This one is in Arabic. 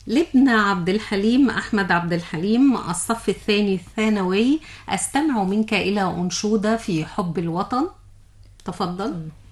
لابن عبد الحليم أحمد عبد الحليم، الصف الثاني الثانوي، أستمع منك إلى أنشودة في حب الوطن. تفضل.